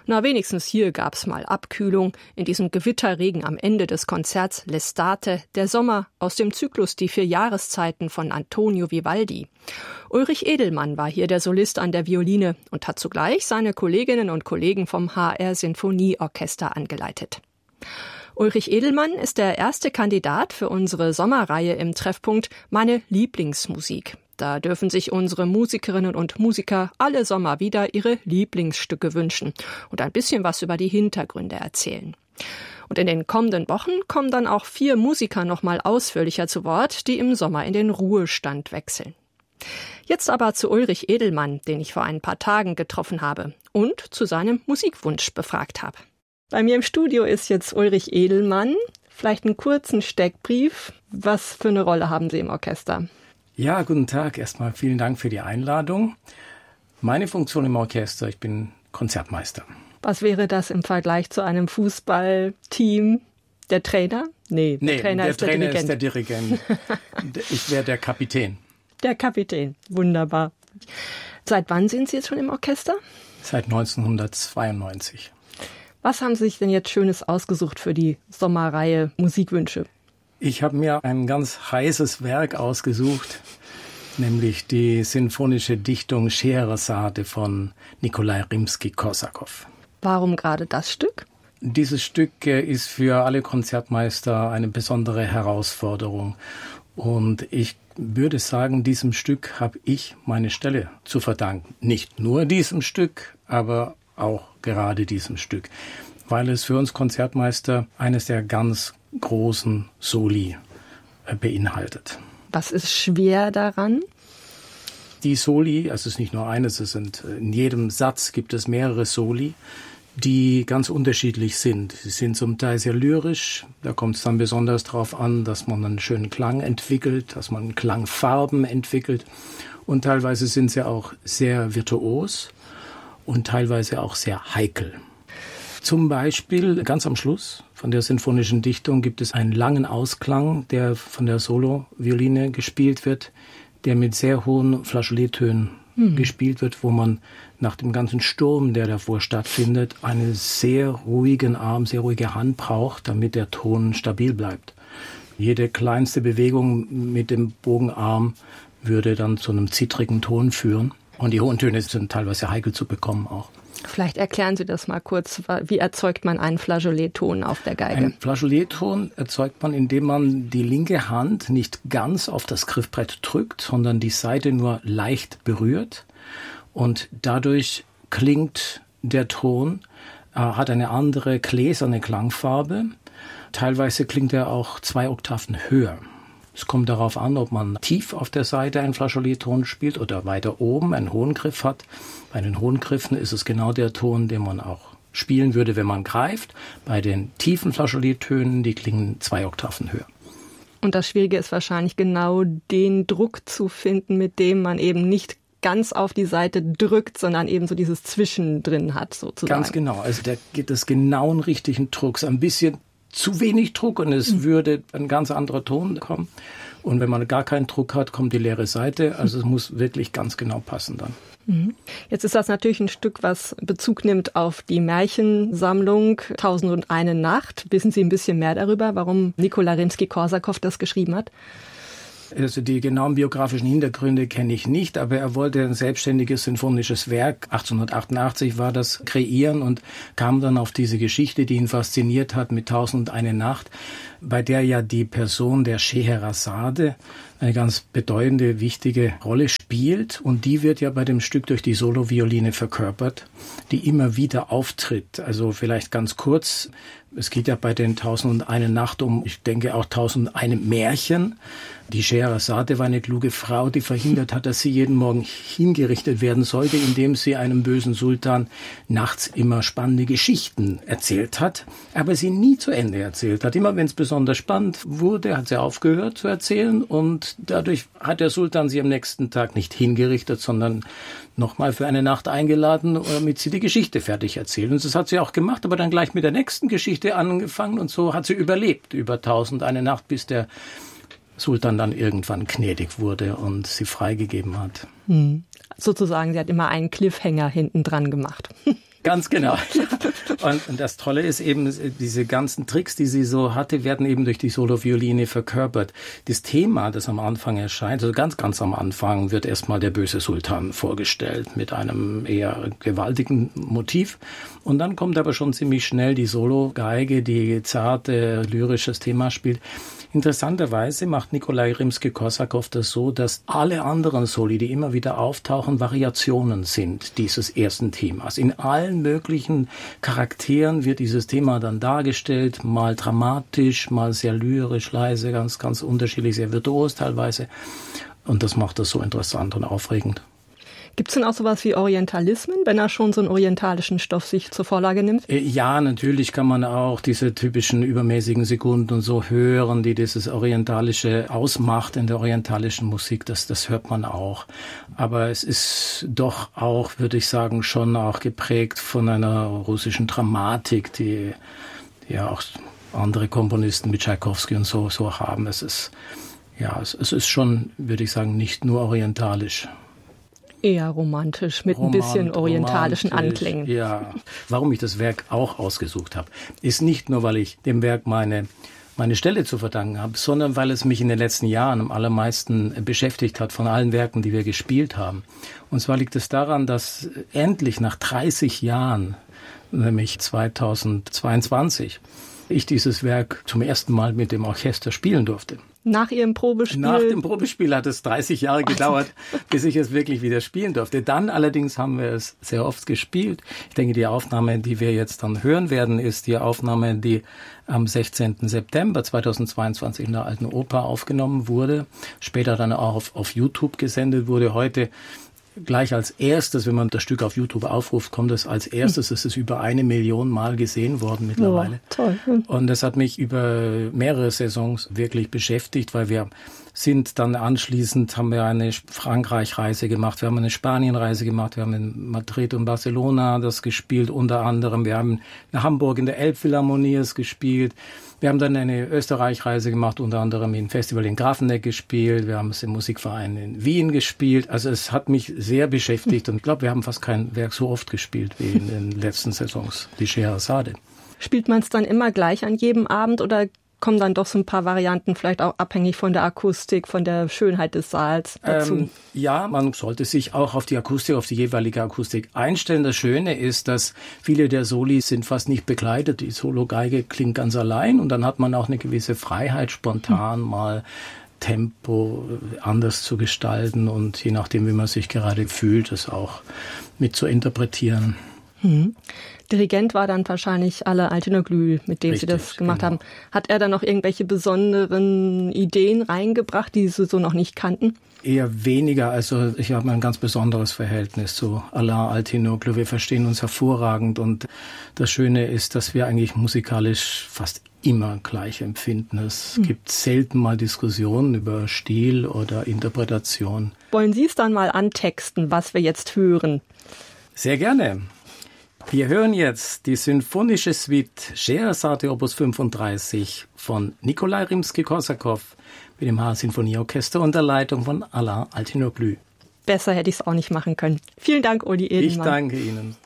Na, wenigstens hier gab's mal Abkühlung. In diesem Gewitterregen am Ende des Konzerts L'Estate, der Sommer aus dem Zyklus Die 4 Jahreszeiten von Antonio Vivaldi. Ulrich Edelmann war hier der Solist an der Violine und hat zugleich seine Kolleginnen und Kollegen vom HR Sinfonieorchester angeleitet. Ulrich Edelmann ist der erste Kandidat für unsere Sommerreihe im Treffpunkt Meine Lieblingsmusik. Da dürfen sich unsere Musikerinnen und Musiker alle Sommer wieder ihre Lieblingsstücke wünschen und ein bisschen was über die Hintergründe erzählen. Und in den kommenden Wochen kommen dann auch 4 Musiker noch mal ausführlicher zu Wort, die im Sommer in den Ruhestand wechseln. Jetzt aber zu Ulrich Edelmann, den ich vor ein paar Tagen getroffen habe und zu seinem Musikwunsch befragt habe. Bei mir im Studio ist jetzt Ulrich Edelmann. Vielleicht einen kurzen Steckbrief. Was für eine Rolle haben Sie im Orchester? Ja, guten Tag. Erstmal vielen Dank für die Einladung. Meine Funktion im Orchester, ich bin Konzertmeister. Was wäre das im Vergleich zu einem Fußballteam? Der Trainer? Der Trainer ist der Dirigent. Ich wäre der Kapitän. Der Kapitän, wunderbar. Seit wann sind Sie jetzt schon im Orchester? Seit 1992. Was haben Sie sich denn jetzt Schönes ausgesucht für die Sommerreihe Musikwünsche? Ich habe mir ein ganz heißes Werk ausgesucht, nämlich die sinfonische Dichtung Scheherazade von Nikolai Rimski-Korsakow. Warum gerade das Stück? Dieses Stück ist für alle Konzertmeister eine besondere Herausforderung. Und ich würde sagen, diesem Stück habe ich meine Stelle zu verdanken. Nicht nur diesem Stück, aber auch gerade diesem Stück, weil es für uns Konzertmeister eines der ganz großen Soli beinhaltet. Was ist schwer daran? Die Soli, also es ist nicht nur eines, in jedem Satz gibt es mehrere Soli, die ganz unterschiedlich sind. Sie sind zum Teil sehr lyrisch, da kommt es dann besonders darauf an, dass man einen schönen Klang entwickelt, dass man Klangfarben entwickelt und teilweise sind sie auch sehr virtuos und teilweise auch sehr heikel. Zum Beispiel ganz am Schluss von der sinfonischen Dichtung gibt es einen langen Ausklang, der von der Solo-Violine gespielt wird, der mit sehr hohen Flageolettönen gespielt wird, wo man nach dem ganzen Sturm, der davor stattfindet, eine sehr ruhige Hand braucht, damit der Ton stabil bleibt. Jede kleinste Bewegung mit dem Bogenarm würde dann zu einem zittrigen Ton führen. Und die hohen Töne sind teilweise heikel zu bekommen auch. Vielleicht erklären Sie das mal kurz. Wie erzeugt man einen Flageoletton auf der Geige? Einen Flageoletton erzeugt man, indem man die linke Hand nicht ganz auf das Griffbrett drückt, sondern die Saite nur leicht berührt. Und dadurch klingt der Ton, hat eine andere gläserne Klangfarbe. Teilweise klingt er auch 2 Oktaven höher. Es kommt darauf an, ob man tief auf der Seite einen Flageoletton spielt oder weiter oben einen hohen Griff hat. Bei den hohen Griffen ist es genau der Ton, den man auch spielen würde, wenn man greift. Bei den tiefen Flageolettönen, die klingen 2 Oktaven höher. Und das Schwierige ist wahrscheinlich genau den Druck zu finden, mit dem man eben nicht ganz auf die Seite drückt, sondern eben so dieses Zwischendrin hat sozusagen. Ganz genau, also da geht es genauen richtigen Drucks. Ein bisschen zu wenig Druck und es würde ein ganz anderer Ton kommen. Und wenn man gar keinen Druck hat, kommt die leere Seite. Also es muss wirklich ganz genau passen dann. Jetzt ist das natürlich ein Stück, was Bezug nimmt auf die Märchensammlung 1001 Nacht. Wissen Sie ein bisschen mehr darüber, warum Nikolai Rimski-Korsakow das geschrieben hat? Also die genauen biografischen Hintergründe kenne ich nicht, aber er wollte ein selbstständiges sinfonisches Werk, 1888 war das, kreieren und kam dann auf diese Geschichte, die ihn fasziniert hat mit 1001 Nacht, bei der ja die Person der Scheherazade eine ganz bedeutende, wichtige Rolle spielt. Und die wird ja bei dem Stück durch die Solovioline verkörpert, die immer wieder auftritt. Also vielleicht ganz kurz, es geht ja bei den 1001 Nacht um, ich denke auch 1001 Märchen. Die Scheherazade war eine kluge Frau, die verhindert hat, dass sie jeden Morgen hingerichtet werden sollte, indem sie einem bösen Sultan nachts immer spannende Geschichten erzählt hat, aber sie nie zu Ende erzählt hat. Immer wenn es besonders spannend wurde, hat sie aufgehört zu erzählen und dadurch hat der Sultan sie am nächsten Tag nicht hingerichtet, sondern nochmal für eine Nacht eingeladen, damit sie die Geschichte fertig erzählt. Und das hat sie auch gemacht, aber dann gleich mit der nächsten Geschichte angefangen und so hat sie überlebt über 1001 Nacht, bis der Sultan dann irgendwann gnädig wurde und sie freigegeben hat. Sozusagen, sie hat immer einen Cliffhanger hinten dran gemacht. Ganz genau. Und das Tolle ist eben, diese ganzen Tricks, die sie so hatte, werden eben durch die Solovioline verkörpert. Das Thema, das am Anfang erscheint, also ganz, ganz am Anfang, wird erstmal der böse Sultan vorgestellt mit einem eher gewaltigen Motiv. Und dann kommt aber schon ziemlich schnell die Solo-Geige, die zarte, lyrisches Thema spielt. Interessanterweise macht Nikolai Rimski-Korsakow das so, dass alle anderen Soli, die immer wieder auftauchen, Variationen sind dieses ersten Themas. In allen möglichen Charakteren wird dieses Thema dann dargestellt, mal dramatisch, mal sehr lyrisch, leise, ganz, ganz unterschiedlich, sehr virtuos teilweise. Und das macht das so interessant und aufregend. Gibt es denn auch sowas wie Orientalismen, wenn er schon so einen orientalischen Stoff sich zur Vorlage nimmt? Ja, natürlich kann man auch diese typischen übermäßigen Sekunden und so hören, die dieses Orientalische ausmacht in der orientalischen Musik. Das hört man auch. Aber es ist doch auch, würde ich sagen, schon auch geprägt von einer russischen Dramatik, die ja auch andere Komponisten wie Tschaikowski und so haben. Es ist schon, würde ich sagen, nicht nur orientalisch. Eher romantisch, mit ein bisschen orientalischen Anklängen. Ja, warum ich das Werk auch ausgesucht habe, ist nicht nur, weil ich dem Werk meine Stelle zu verdanken habe, sondern weil es mich in den letzten Jahren am allermeisten beschäftigt hat von allen Werken, die wir gespielt haben. Und zwar liegt es daran, dass endlich nach 30 Jahren, nämlich 2022, ich dieses Werk zum ersten Mal mit dem Orchester spielen durfte. Nach Ihrem Probespiel? Nach dem Probespiel hat es 30 Jahre gedauert, bis ich es wirklich wieder spielen durfte. Dann allerdings haben wir es sehr oft gespielt. Ich denke, die Aufnahme, die wir jetzt dann hören werden, ist die Aufnahme, die am 16. September 2022 in der Alten Oper aufgenommen wurde, später dann auch auf YouTube gesendet wurde. Heute gleich als erstes, wenn man das Stück auf YouTube aufruft, kommt es als erstes. Es ist über 1 Million Mal gesehen worden mittlerweile. Oh, toll. Und das hat mich über mehrere Saisons wirklich beschäftigt, weil wir sind dann anschließend, haben wir eine Frankreich-Reise gemacht, wir haben eine Spanien-Reise gemacht, wir haben in Madrid und Barcelona das gespielt unter anderem, wir haben in Hamburg in der Elbphilharmonie es gespielt. Wir haben dann eine Österreich-Reise gemacht, unter anderem im Festival in Grafenegg gespielt. Wir haben es im Musikverein in Wien gespielt. Also es hat mich sehr beschäftigt und ich glaube, wir haben fast kein Werk so oft gespielt wie in den letzten Saisons, die Scheherazade. Spielt man es dann immer gleich an jedem Abend oder kommen dann doch so ein paar Varianten, vielleicht auch abhängig von der Akustik, von der Schönheit des Saals dazu? Ja, man sollte sich auch auf die Akustik, auf die jeweilige Akustik einstellen. Das Schöne ist, dass viele der Soli sind fast nicht begleitet. Die Solo-Geige klingt ganz allein und dann hat man auch eine gewisse Freiheit, spontan mal Tempo anders zu gestalten und je nachdem, wie man sich gerade fühlt, das auch mit zu interpretieren. Dirigent war dann wahrscheinlich Ala Altinoglu, mit dem Richtig, Sie das gemacht haben. Hat er dann noch irgendwelche besonderen Ideen reingebracht, die Sie so noch nicht kannten? Eher weniger. Also ich habe ein ganz besonderes Verhältnis zu Ala Altinoglu. Wir verstehen uns hervorragend und das Schöne ist, dass wir eigentlich musikalisch fast immer gleich empfinden. Es gibt selten mal Diskussionen über Stil oder Interpretation. Wollen Sie es dann mal antexten, was wir jetzt hören? Sehr gerne. Wir hören jetzt die symphonische Suite Scheherazade Opus 35 von Nikolai Rimski-Korsakow mit dem H-Sinfonieorchester unter Leitung von Ala Altinoglu. Besser hätte ich es auch nicht machen können. Vielen Dank, Uli Edelmann. Ich danke Ihnen.